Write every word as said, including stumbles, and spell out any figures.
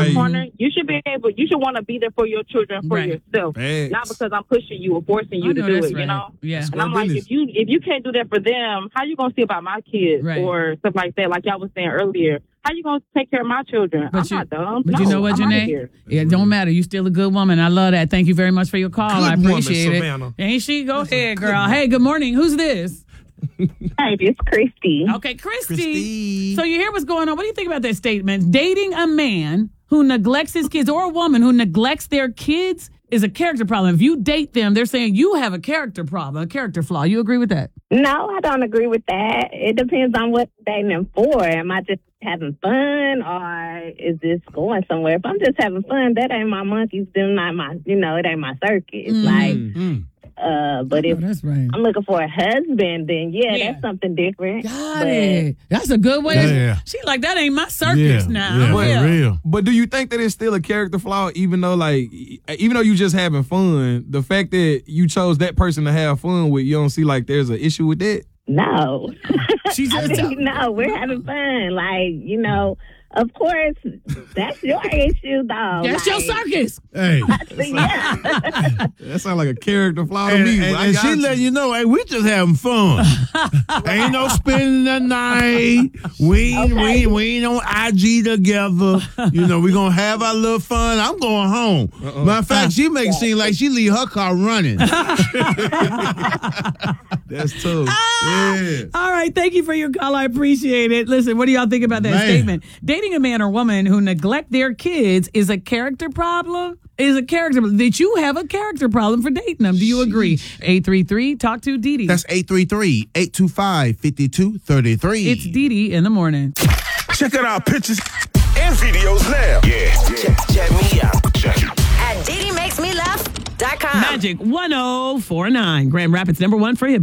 right. corner. You should be able. You should want to be there for your children, for Right. yourself, Facts. not because I'm pushing you or forcing you I to know do that's it. right. You know. Yeah. And I'm like, business. if you if you can't do that for them, how you gonna see about my kids Right. or stuff like that? Like y'all was saying earlier, how you gonna take care of my children? But I'm you- not dumb. But no, you know what, I'm outta Janae? here. It don't matter. You still a good woman. I love that. Thank you very much for your call. Good I woman, appreciate it. Savannah. Ain't she? Go ahead, girl. Hey, good morning. Who's this? Hi, it's Christy. Okay, Christy. Christy. So you hear what's going on. What do you think about that statement? Dating a man who neglects his kids or a woman who neglects their kids is a character problem. If you date them, they're saying you have a character problem, a character flaw. You agree with that? No, I don't agree with that. It depends on what I'm dating them for. Am I just having fun or is this going somewhere? If I'm just having fun, that ain't my monkeys. Them not my, you know, it ain't my circus. Like, Mm. uh, but if Oh, that's right. I'm looking for a husband, then yeah, Yeah. that's something different. Got But it. That's a good way. Yeah. She like, that ain't my circus Yeah, now. yeah, But- for real. But do you think that it's still a character flaw, even though, like, even though you just having fun, the fact that you chose that person to have fun with, you don't see like there's an issue with that? no. She I just think, no, we're having fun. Like, you know, of course, that's your issue, though. That's your Like, circus. Hey. Yeah. That sounds like a character flaw to And, me. and, I and got she you. letting you know, hey, we just having fun. Ain't no spending the night. We ain't, we, ain't, we ain't on I G together. You know, we going to have our little fun. I'm going home. Uh-uh. Matter of fact, she makes it seem like she leave her car running. That's tough. Ah! Yeah. All right. Thank you for your call. I appreciate it. Listen, what do y'all think about that Man. statement? Dating a man or woman who neglect their kids is a character problem? Is a character that you have a character problem for dating them? Do you agree? eight three three talk to Dee Dee. That's eight three three, eight two five, five two three three. It's Dee Dee in the morning. Check out our pictures and videos now. Yeah. Check, check me out. Check it. At Dee Dee Makes Me Laugh dot com. Magic one oh four nine. Grand Rapids number one for hip.